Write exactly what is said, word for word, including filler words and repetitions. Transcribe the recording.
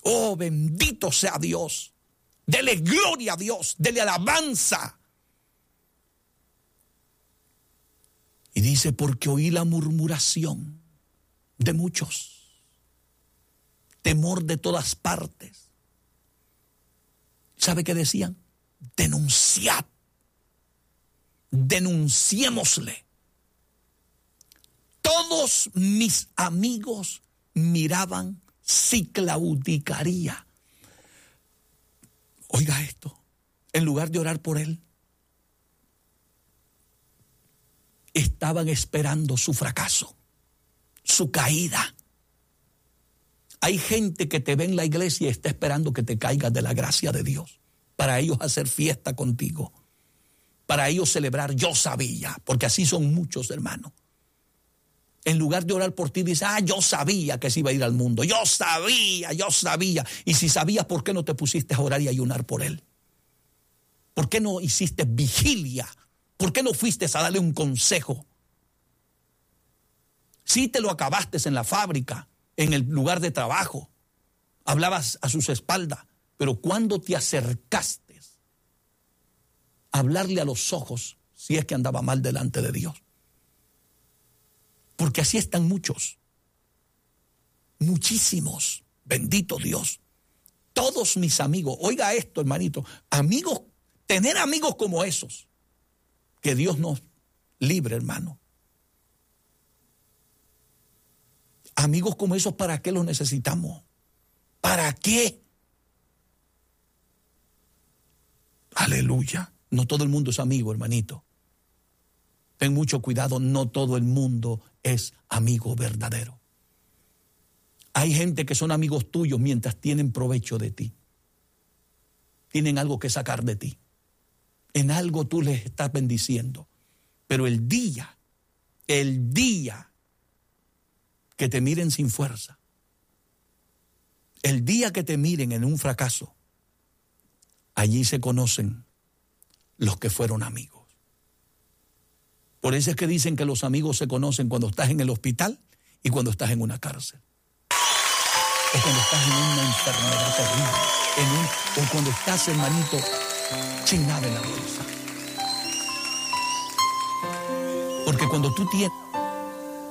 Oh, bendito sea Dios. Dele gloria a Dios, dele alabanza. Y dice, porque oí la murmuración de muchos, temor de todas partes. ¿Sabe qué decían? Denunciad, denunciémosle. Todos mis amigos miraban si claudicaría. Oiga esto, en lugar de orar por él, estaban esperando su fracaso, su caída. Hay gente que te ve en la iglesia y está esperando que te caigas de la gracia de Dios, para ellos hacer fiesta contigo, para ellos celebrar, yo sabía, porque así son muchos, hermanos. En lugar de orar por ti, dice, ah, yo sabía que se iba a ir al mundo, yo sabía, yo sabía. Y si sabías, ¿por qué no te pusiste a orar y ayunar por él? ¿Por qué no hiciste vigilia? ¿Por qué no fuiste a darle un consejo? Sí te lo acabaste en la fábrica, en el lugar de trabajo, hablabas a sus espaldas, pero cuando te acercaste a hablarle a los ojos, si es que andaba mal delante de Dios. Porque así están muchos, muchísimos, bendito Dios. Todos mis amigos, oiga esto, hermanito, amigos, tener amigos como esos, que Dios nos libre, hermano. Amigos como esos, ¿para qué los necesitamos? ¿Para qué? Aleluya. No todo el mundo es amigo, hermanito. Ten mucho cuidado, no todo el mundo es amigo verdadero. Hay gente que son amigos tuyos mientras tienen provecho de ti. Tienen algo que sacar de ti. En algo tú les estás bendiciendo. Pero el día, el día que te miren sin fuerza, el día que te miren en un fracaso, allí se conocen los que fueron amigos. Por eso es que dicen que los amigos se conocen cuando estás en el hospital y cuando estás en una cárcel. O cuando estás en una enfermedad terrible. En un, o cuando estás, hermanito, sin nada en la bolsa. Porque cuando tú tienes